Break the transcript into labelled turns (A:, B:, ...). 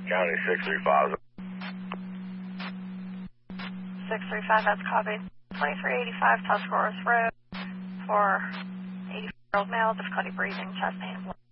A: County 635.
B: 635, that's copied. 2385 Tuscarawas Road for 84-year-old male, difficulty breathing, chest pain.